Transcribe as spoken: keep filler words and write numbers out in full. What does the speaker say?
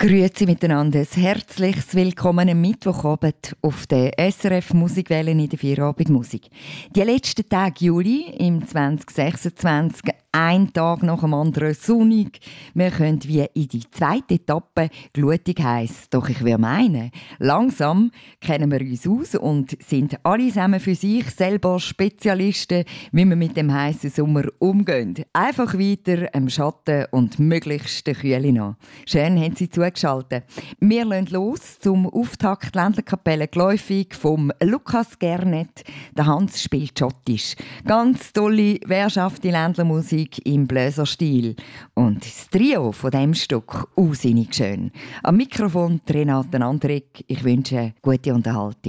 Grüezi miteinander, ein herzliches Willkommen am Mittwochabend auf der S R F Musikwelle in der Feierabendmusik. Die letzten Tage Juli im zwanzig sechsundzwanzig, ein Tag nach dem anderen sonnig. Wir können wie in die zweite Etappe glutig heiß. Doch ich würde meinen, langsam kennen wir uns aus und sind alle zusammen für sich selber Spezialisten, wie wir mit dem heißen Sommer umgehen. Einfach weiter am Schatten und möglichst der Kühle nach. Schön haben Sie zugeschaltet. Wir lassen los zum Auftakt Ländlerkapelle geläufig vom Lukas Gernet. Der Hans spielt schottisch. Ganz tolle, wehrschafte Ländlermusik im Bläserstil. Und das Trio von diesem Stück, unsinnig schön. Am Mikrofon Renate Andrik. Ich wünsche gute Unterhaltung.